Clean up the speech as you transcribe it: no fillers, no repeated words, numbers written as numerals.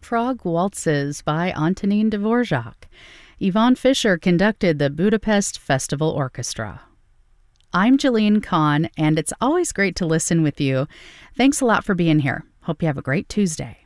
Prague Waltzes by Antonin Dvorak. Yvonne Fisher conducted the Budapest Festival Orchestra. I'm Jillian Kahn, and it's always great to listen with you. Thanks a lot for being here. Hope you have a great Tuesday.